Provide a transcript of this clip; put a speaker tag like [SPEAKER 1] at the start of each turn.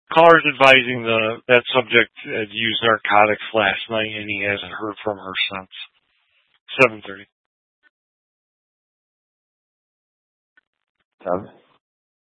[SPEAKER 1] Caller's advising that subject had used narcotics last night, and he hasn't heard from her since 7:30.